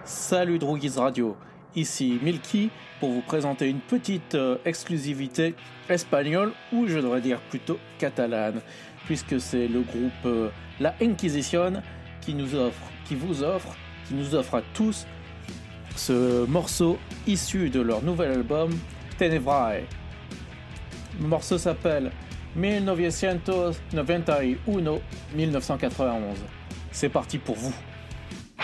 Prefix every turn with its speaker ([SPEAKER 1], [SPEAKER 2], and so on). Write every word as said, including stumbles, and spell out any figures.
[SPEAKER 1] Salut Droguise Radio, ici Milky pour vous présenter une petite euh, exclusivité espagnole, ou je devrais dire plutôt catalane, puisque c'est le groupe euh, La Inquisition qui nous offre, qui vous offre, qui nous offre à tous ce morceau issu de leur nouvel album Tenebrae. Le morceau s'appelle mille neuf cent quatre-vingt-un mille neuf cent quatre-vingt-onze. C'est parti pour vous.